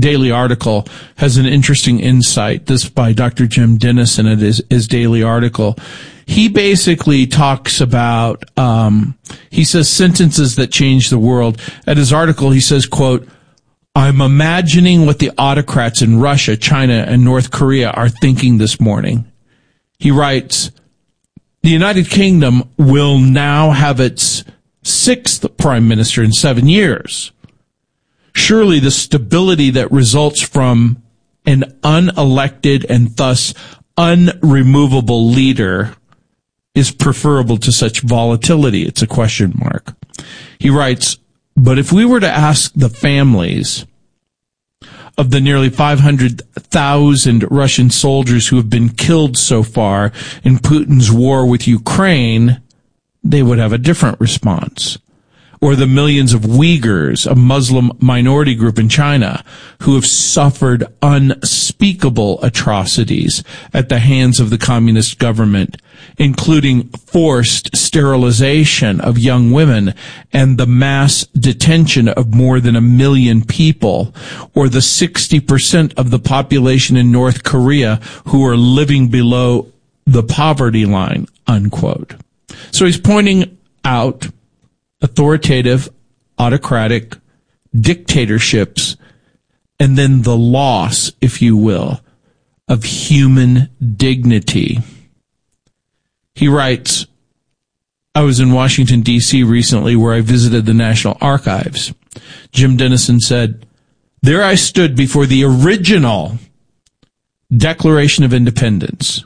daily article has an interesting insight. This by Dr. Jim Denison at his daily article. He basically talks about, he says sentences that change the world. At his article, he says, quote, "I'm imagining what the autocrats in Russia, China, and North Korea are thinking this morning." He writes, "The United Kingdom will now have its 6th prime minister in 7 years. Surely the stability that results from an unelected and thus unremovable leader is preferable to such volatility." It's a question mark. He writes, "But if we were to ask the families of the nearly 500,000 Russian soldiers who have been killed so far in Putin's war with Ukraine, they would have a different response. Or the millions of Uyghurs, a Muslim minority group in China, who have suffered unspeakable atrocities at the hands of the communist government, including forced sterilization of young women and the mass detention of more than 1 million people, or the 60% of the population in North Korea who are living below the poverty line," unquote. So he's pointing out authoritative, autocratic dictatorships, and then the loss, if you will, of human dignity. He writes, "I was in Washington, D.C. recently where I visited the National Archives. Jim Denison said, 'There I stood before the original Declaration of Independence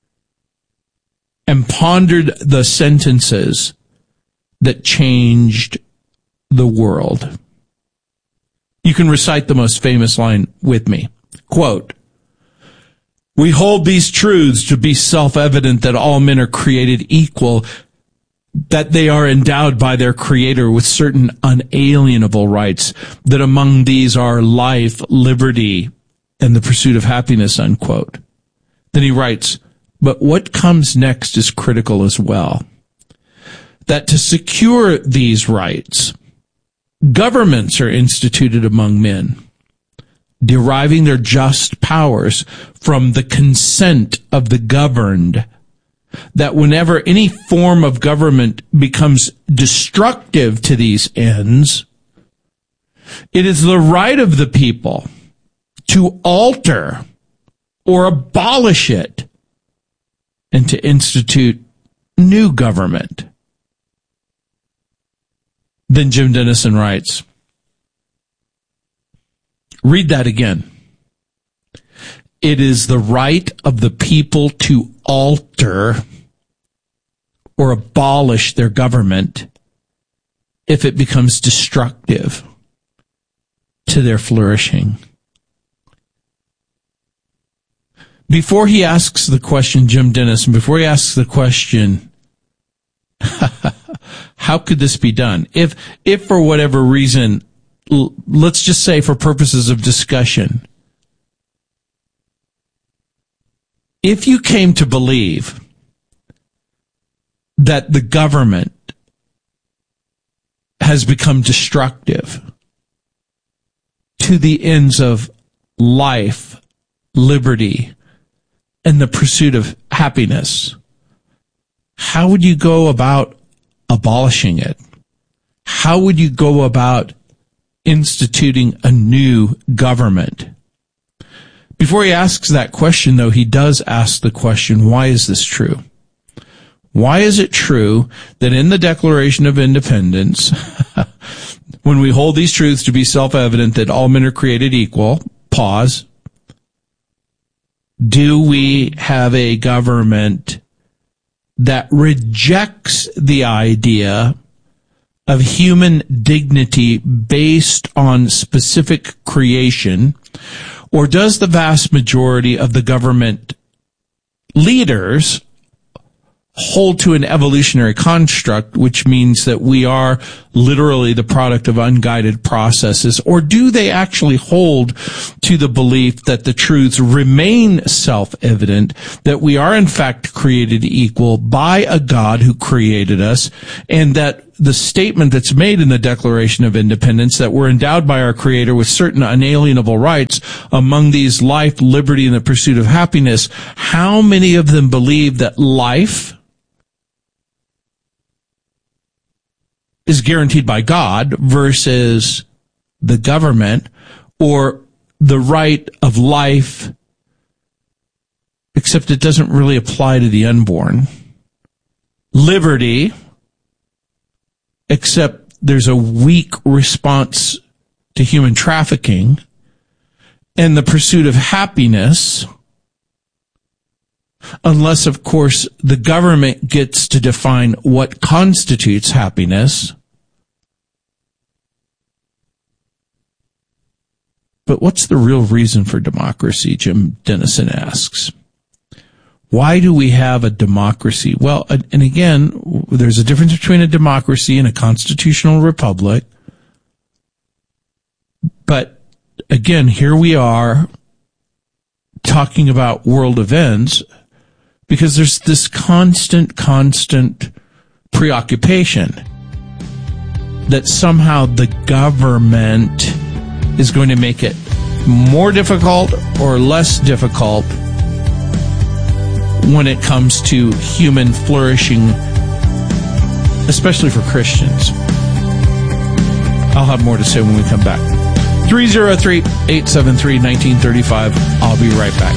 and pondered the sentences that changed the world.'" You can recite the most famous line with me. Quote, "We hold these truths to be self-evident that all men are created equal, that they are endowed by their Creator with certain unalienable rights, that among these are life, liberty, and the pursuit of happiness," unquote. Then he writes, "But what comes next is critical as well. That to secure these rights, governments are instituted among men, deriving their just powers from the consent of the governed, that whenever any form of government becomes destructive to these ends, it is the right of the people to alter or abolish it and to institute new government." Then Jim Denison writes, read that again. "It is the right of the people to alter or abolish their government if it becomes destructive to their flourishing." Before he asks the question, Jim Denison, before he asks the question, how could this be done? If for whatever reason, let's just say for purposes of discussion, if you came to believe that the government has become destructive to the ends of life, liberty, and the pursuit of happiness, how would you go about abolishing it? How would you go about instituting a new government? Before he asks that question, though, he does ask the question, why is this true? Why is it true that in the Declaration of Independence, when we hold these truths to be self-evident that all men are created equal, pause, do we have a government that rejects the idea of human dignity based on specific creation, or does the vast majority of the government leaders hold to an evolutionary construct, which means that we are literally the product of unguided processes, or do they actually hold to the belief that the truths remain self-evident, that we are in fact created equal by a God who created us, and that the statement that's made in the Declaration of Independence that we're endowed by our Creator with certain unalienable rights, among these life, liberty, and the pursuit of happiness, how many of them believe that life is guaranteed by God versus the government, or the right of life, except it doesn't really apply to the unborn? Liberty, except there's a weak response to human trafficking, and the pursuit of happiness, unless, of course, the government gets to define what constitutes happiness. But what's the real reason for democracy, Jim Dennison asks. Why do we have a democracy? Well, and again, there's a difference between a democracy and a constitutional republic. But again, here we are talking about world events because there's this constant preoccupation that somehow the government is going to make it more difficult or less difficult when it comes to human flourishing, especially for Christians. I'll have more to say when we come back. 303-873-1935. I'll be right back.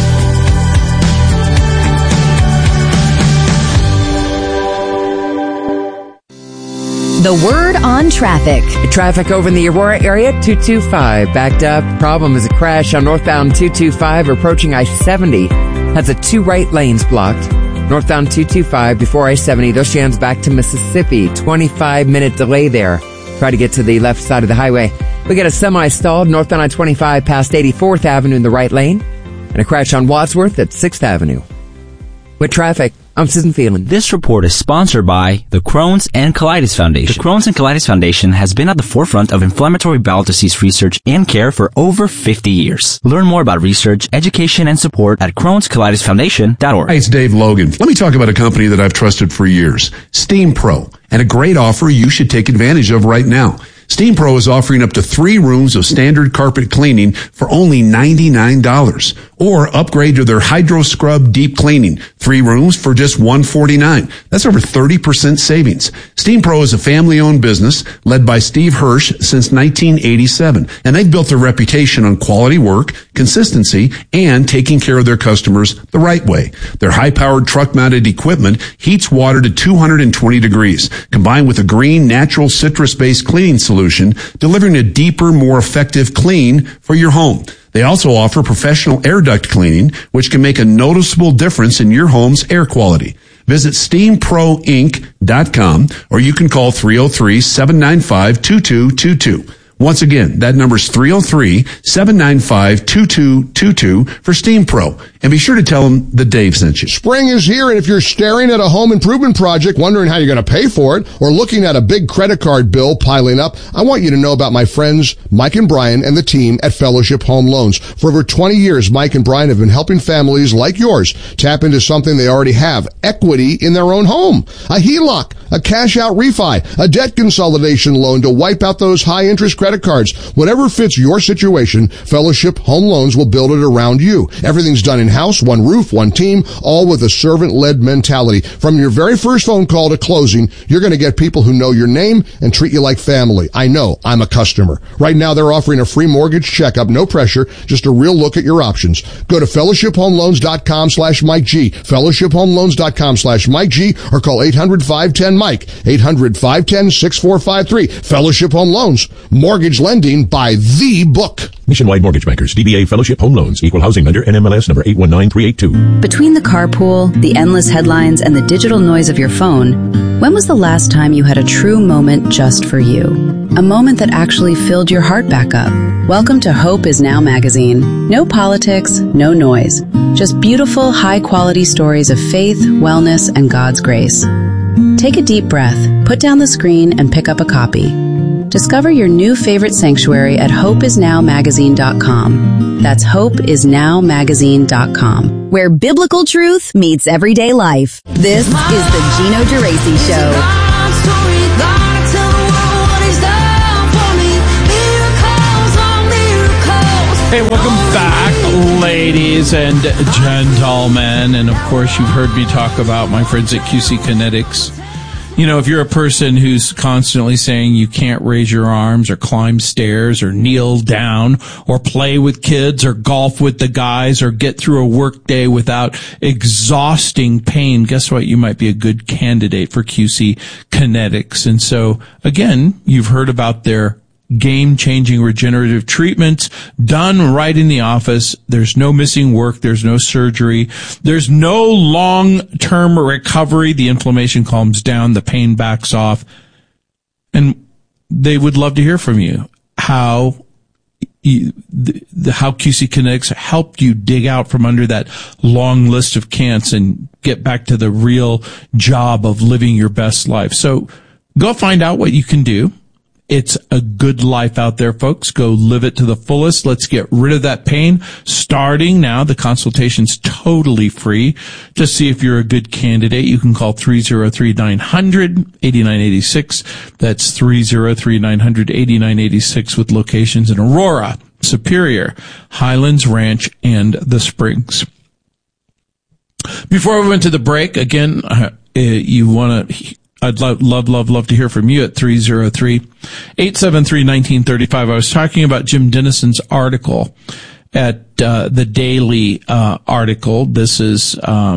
The word on traffic. Traffic over in the Aurora area, 225. Backed up. Problem is a crash on northbound 225 approaching I-70. Has a 2 right lanes blocked. Northbound 225 before I-70. Those jams back to Mississippi. 25-minute delay there. Try to get to the left side of the highway. We got a semi stalled northbound I-25 past 84th Avenue in the right lane. And a crash on Wadsworth at 6th Avenue. With traffic, I'm Susan Phelan. This report is sponsored by the Crohn's and Colitis Foundation. The Crohn's and Colitis Foundation has been at the forefront of inflammatory bowel disease research and care for over 50 years. Learn more about research, education, and support at Crohn'sColitisFoundation.org. Hi, it's Dave Logan. Let me talk about a company that I've trusted for years, Steam Pro, and a great offer you should take advantage of right now. Steam Pro is offering up to 3 rooms of standard carpet cleaning for only $99. Or upgrade to their Hydro Scrub Deep Cleaning. 3 rooms for just $149. That's over 30% savings. Steam Pro is a family-owned business led by Steve Hirsch since 1987. And they've built their reputation on quality work, consistency, and taking care of their customers the right way. Their high-powered truck-mounted equipment heats water to 220 degrees, combined with a green, natural, citrus-based cleaning solution, delivering a deeper, more effective clean for your home. They also offer professional air duct cleaning, which can make a noticeable difference in your home's air quality. Visit SteamProInc.com, or you can call 303-795-2222. Once again, that number is 303-795-2222 for Steam Pro. And be sure to tell them that Dave sent you. Spring is here, and if you're staring at a home improvement project, wondering how you're going to pay for it, or looking at a big credit card bill piling up, I want you to know about my friends Mike and Brian and the team at Fellowship Home Loans. For over 20 years, Mike and Brian have been helping families like yours tap into something they already have, equity in their own home. A HELOC, a cash-out refi, a debt consolidation loan to wipe out those high-interest credit cards. Whatever fits your situation, Fellowship Home Loans will build it around you. Everything's done in-house, one roof, one team, all with a servant-led mentality. From your very first phone call to closing, you're going to get people who know your name and treat you like family. I know. I'm a customer. Right now, they're offering a free mortgage checkup, no pressure, just a real look at your options. Go to fellowshiphomeloans.com/Mike G, fellowshiphomeloans.com/Mike G, or call 800-510-MIKE, 800-510-6453. Fellowship Home Loans. Mortgage lending by the book. Nationwide Mortgage Bankers, DBA Fellowship Home Loans, Equal Housing Lender, NMLS number 819382. Between the carpool, the endless headlines, and the digital noise of your phone, when was the last time you had a true moment just for you? A moment that actually filled your heart back up. Welcome to Hope Is Now magazine. No politics, no noise. Just beautiful, high-quality stories of faith, wellness, and God's grace. Take a deep breath, put down the screen, and pick up a copy. Discover your new favorite sanctuary at hopeisnowmagazine.com. That's hopeisnowmagazine.com, where biblical truth meets everyday life. This is the Gino Geraci Show. Hey, welcome back, ladies and gentlemen. And of course, you've heard me talk about my friends at QC Kinetics. You know, if you're a person who's constantly saying you can't raise your arms or climb stairs or kneel down or play with kids or golf with the guys or get through a work day without exhausting pain, guess what? You might be a good candidate for QC Kinetics. And so, again, you've heard about their game-changing regenerative treatments done right in the office. There's no missing work. There's no surgery. There's no long-term recovery. The inflammation calms down. The pain backs off. And they would love to hear from you how QC Kinetics helped you dig out from under that long list of cants and get back to the real job of living your best life. So go find out what you can do. It's a good life out there, folks. Go live it to the fullest. Let's get rid of that pain. Starting now, the consultation's totally free. Just see if you're a good candidate. You can call 303-900-8986. That's 303-900-8986 with locations in Aurora, Superior, Highlands Ranch, and The Springs. Before we went to the break, again, I'd love to hear from you at 303-873-1935. I was talking about Jim Dennison's article at the Daily article. This is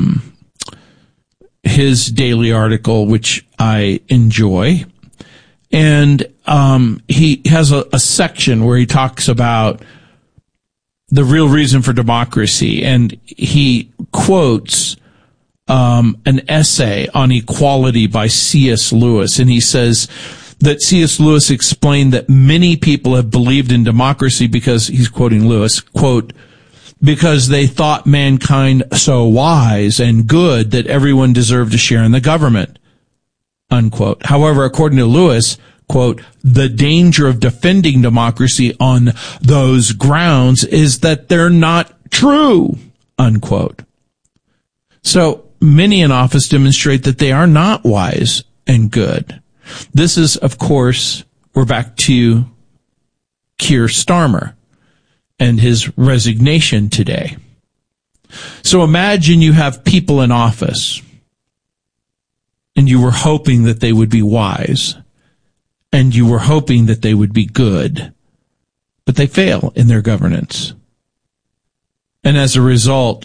his daily article, which I enjoy. And he has a section where he talks about the real reason for democracy, and he quotes an essay on equality by C.S. Lewis, and he says that C.S. Lewis explained that many people have believed in democracy because, he's quoting Lewis, quote, because they thought mankind so wise and good that everyone deserved a share in the government, unquote. However, according to Lewis, quote, the danger of defending democracy on those grounds is that they're not true, unquote. So, many in office demonstrate that they are not wise and good. This is, of course, we're back to Keir Starmer and his resignation today. So imagine you have people in office and you were hoping that they would be wise and you were hoping that they would be good, but they fail in their governance. And as a result,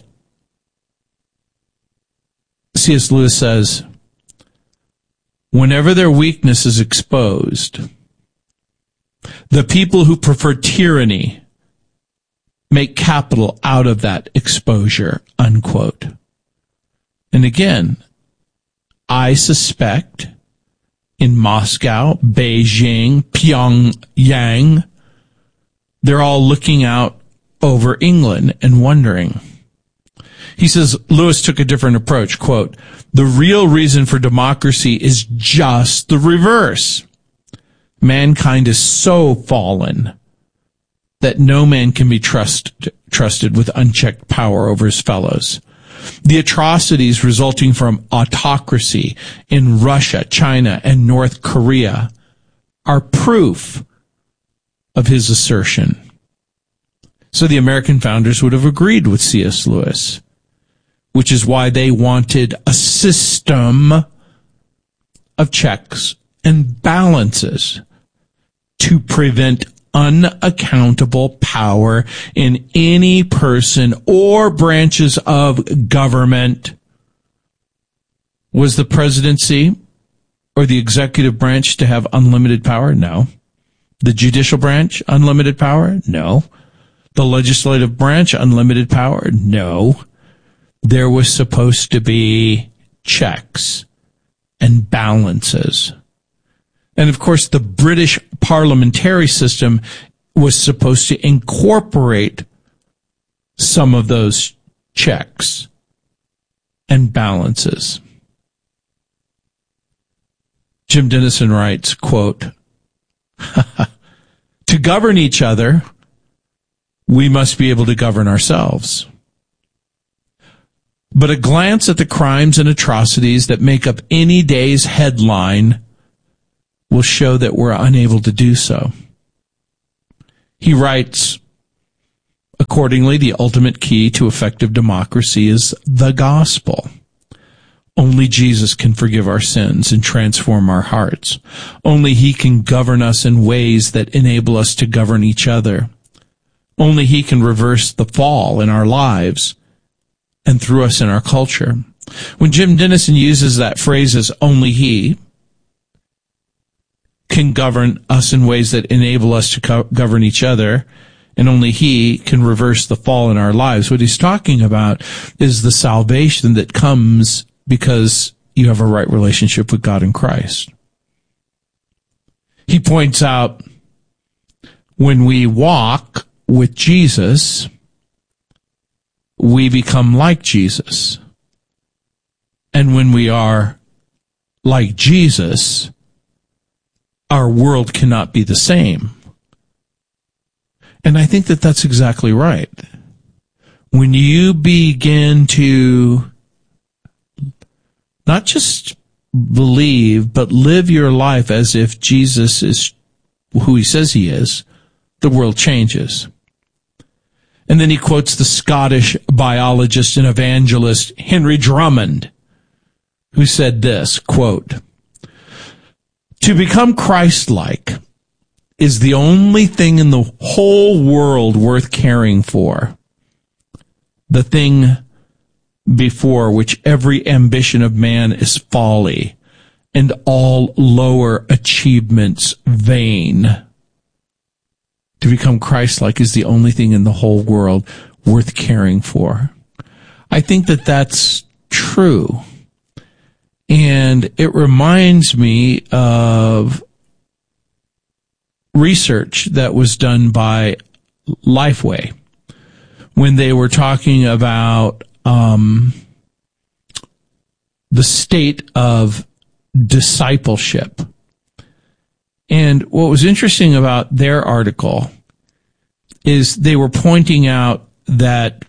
C.S. Lewis says, whenever their weakness is exposed, the people who prefer tyranny make capital out of that exposure, unquote. And again, I suspect in Moscow, Beijing, Pyongyang, they're all looking out over England and wondering. He says Lewis took a different approach, quote, the real reason for democracy is just the reverse. Mankind is so fallen that no man can be trusted with unchecked power over his fellows. The atrocities resulting from autocracy in Russia, China, and North Korea are proof of his assertion. So the American founders would have agreed with C.S. Lewis, which is why they wanted a system of checks and balances to prevent unaccountable power in any person or branches of government. Was the presidency or the executive branch to have unlimited power? No. The judicial branch, unlimited power? No. The legislative branch, unlimited power? No. There was supposed to be checks and balances. And of course, the British parliamentary system was supposed to incorporate some of those checks and balances. Jim Dennison writes, quote, To govern each other, we must be able to govern ourselves. But a glance at the crimes and atrocities that make up any day's headline will show that we're unable to do so. He writes, accordingly, the ultimate key to effective democracy is the gospel. Only Jesus can forgive our sins and transform our hearts. Only He can govern us in ways that enable us to govern each other. Only He can reverse the fall in our lives and through us in our culture. When Jim Dennison uses that phrase as only He can govern us in ways that enable us to govern each other, and only He can reverse the fall in our lives, what he's talking about is the salvation that comes because you have a right relationship with God in Christ. He points out when we walk with Jesus, we become like Jesus. And when we are like Jesus, our world cannot be the same. And I think that that's exactly right. When you begin to not just believe, but live your life as if Jesus is who He says He is, the world changes. And then he quotes the Scottish biologist and evangelist Henry Drummond, who said this, quote, "To become Christ-like is the only thing in the whole world worth caring for. The thing before which every ambition of man is folly, and all lower achievements vain. To become Christ-like is the only thing in the whole world worth caring for." I think that that's true. And it reminds me of research that was done by Lifeway when they were talking about the state of discipleship. And what was interesting about their article is they were pointing out that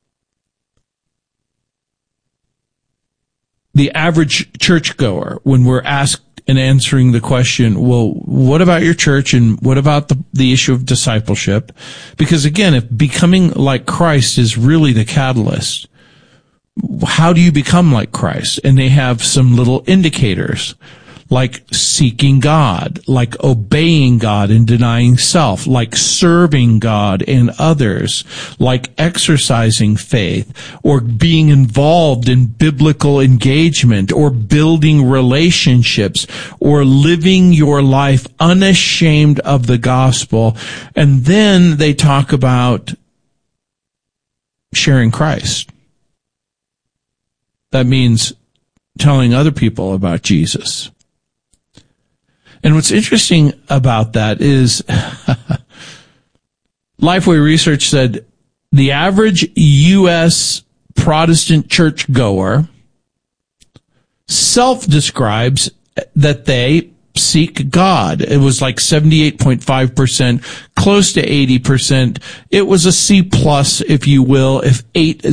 the average churchgoer, when we're asked and answering the question, well, what about your church and what about the issue of discipleship? Because again, if becoming like Christ is really the catalyst, how do you become like Christ? And they have some little indicators, like seeking God, like obeying God and denying self, like serving God and others, like exercising faith, or being involved in biblical engagement, or building relationships, or living your life unashamed of the gospel. And then they talk about sharing Christ. That means telling other people about Jesus. And what's interesting about that is Lifeway research said the average U.S. Protestant churchgoer self-describes that they seek God. It was like 78.5%, close to 80%. It was a C plus, if you will, if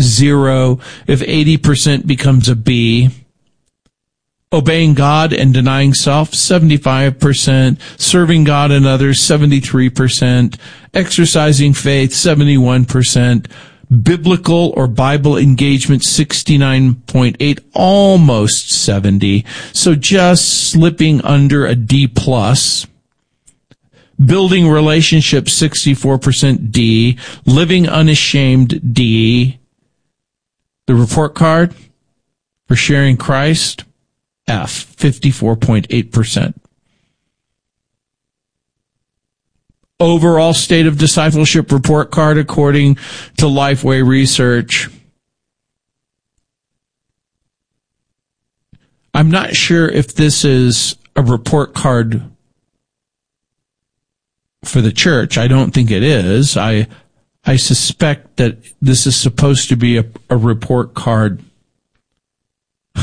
80% becomes a B. Obeying God and denying self, 75%. Serving God and others, 73%. Exercising faith, 71%. Biblical or Bible engagement, 69.8, almost 70. So just slipping under a D plus. Building relationships, 64% D. Living unashamed, D. The report card for sharing Christ, F, 54.8%. Overall state of discipleship report card, according to Lifeway research, I'm not sure if this is a report card for the church. I don't think it is. I suspect that this is supposed to be a report card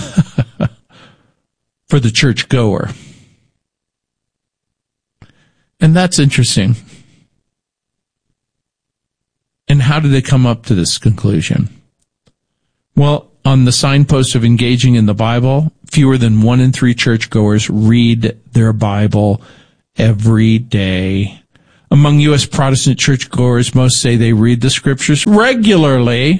for the churchgoer. And that's interesting. And how did they come up to this conclusion? Well, on the signpost of engaging in the Bible, fewer than 1 in 3 churchgoers read their Bible every day. Among U.S. Protestant churchgoers, most say they read the scriptures regularly,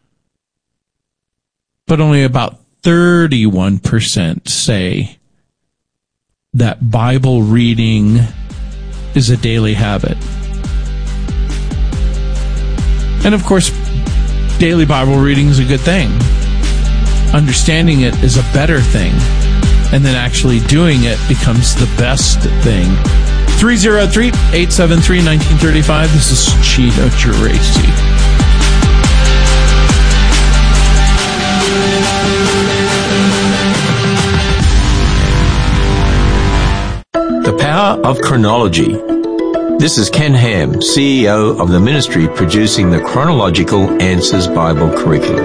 but only about 31% say that Bible reading is a daily habit. And of course, daily Bible reading is a good thing. Understanding it is a better thing. And then actually doing it becomes the best thing. 303-873-1935. This is Cheetah Geraci. The power of chronology. This is Ken Ham, CEO of the ministry producing the Chronological Answers Bible curriculum.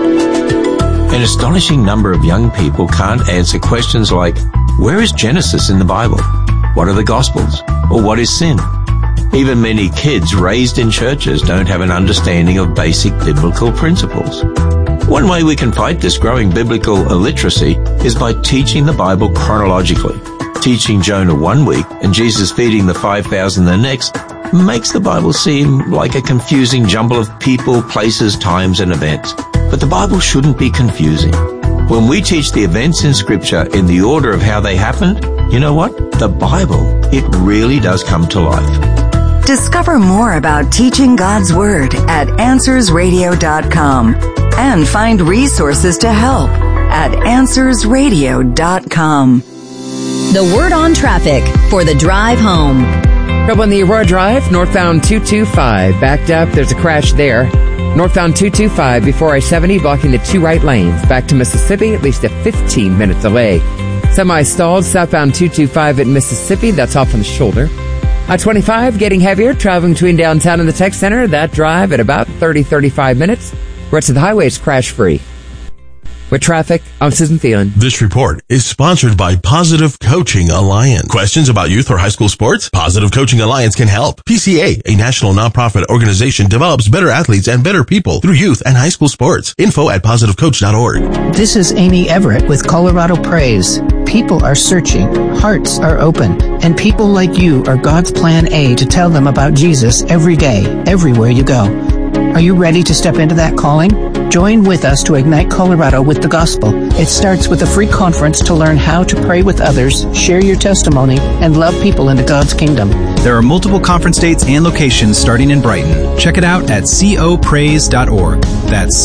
An astonishing number of young people can't answer questions like, where is Genesis in the Bible? What are the Gospels? Or what is sin? Even many kids raised in churches don't have an understanding of basic biblical principles. One way we can fight this growing biblical illiteracy is by teaching the Bible chronologically. Teaching Jonah one week and Jesus feeding the 5,000 the next makes the Bible seem like a confusing jumble of people, places, times, and events. But the Bible shouldn't be confusing. When we teach the events in Scripture in the order of how they happened, you know what? The Bible, it really does come to life. Discover more about teaching God's Word at AnswersRadio.com and find resources to help at AnswersRadio.com. The word on traffic for the drive home. Up on the Aurora Drive, northbound 225. Backed up, there's a crash there. Northbound 225 before I-70, blocking the 2 right lanes. Back to Mississippi, at least a 15-minute delay. Semi-stalled southbound 225 at Mississippi, that's off on the shoulder. I-25 getting heavier, traveling between downtown and the tech center. That drive at about 30-35 minutes. Rest of the highway is crash-free. With traffic, I'm Susan Thielen. This report is sponsored by Positive Coaching Alliance. Questions about youth or high school sports? Positive Coaching Alliance can help. PCA, a national nonprofit organization, develops better athletes and better people through youth and high school sports. Info at positivecoach.org. This is Amy Everett with Colorado Praise. People are searching, hearts are open, and people like you are God's plan A to tell them about Jesus every day, everywhere you go. Are you ready to step into that calling? Join with us to ignite Colorado with the gospel. It starts with a free conference to learn how to pray with others, share your testimony, and love people into God's kingdom. There are multiple conference dates and locations starting in Brighton. Check it out at copraise.org. That's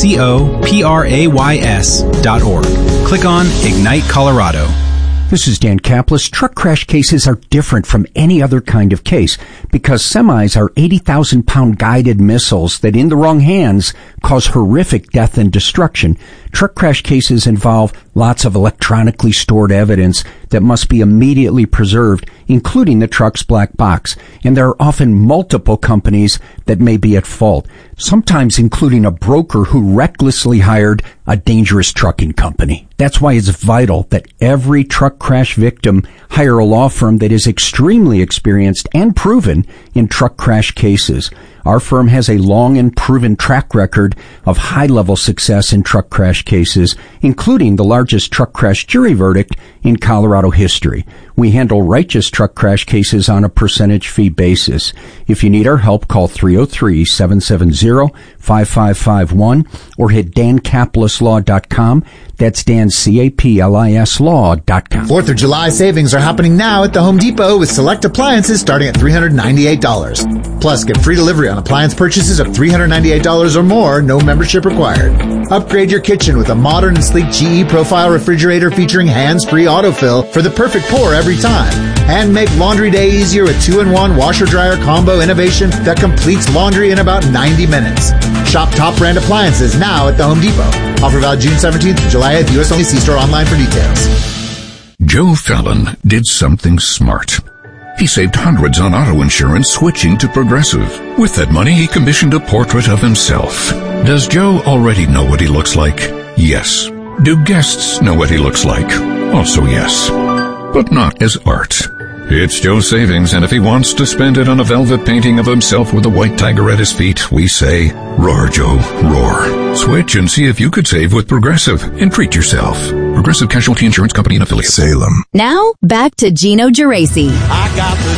coprays.org. Click on Ignite Colorado. This is Dan Kaplis. Truck crash cases are different from any other kind of case because semis are 80,000-pound guided missiles that, in the wrong hands, cause horrific death and destruction. Truck crash cases involve lots of electronically stored evidence that must be immediately preserved, including the truck's black box. And there are often multiple companies that may be at fault, sometimes including a broker who recklessly hired a dangerous trucking company. That's why it's vital that every truck crash victim hire a law firm that is extremely experienced and proven in truck crash cases. Our firm has a long and proven track record of high-level success in truck crash cases, including the largest truck crash jury verdict in Colorado history. We handle righteous truck crash cases on a percentage fee basis. If you need our help, call 303-770-5551 or hit dancaplislaw.com. That's Dan, C-A-P-L-I-S law.com. 4th of July savings are happening now at the Home Depot with select appliances starting at $398. Plus, get free delivery on appliance purchases of $398 or more, no membership required. Upgrade your kitchen with a modern and sleek GE Profile refrigerator featuring hands-free autofill for the perfect pour every time. And make laundry day easier with 2-in-1 washer-dryer combo innovation that completes laundry in about 90 minutes. Shop top brand appliances now at the Home Depot. Offer valid June 17th to July 8th. U.S. only. See store online for details. Joe Fallon did something smart. He saved hundreds on auto insurance switching to Progressive. With that money, he commissioned a portrait of himself. Does Joe already know what he looks like? Yes. Do guests know what he looks like? Also yes. But not as art. It's Joe's savings, and if he wants to spend it on a velvet painting of himself with a white tiger at his feet, we say, roar, Joe, roar. Switch and see if you could save with Progressive and treat yourself. Progressive Casualty Insurance Company and Affiliates. Salem. Now, back to Gino Geraci. I got the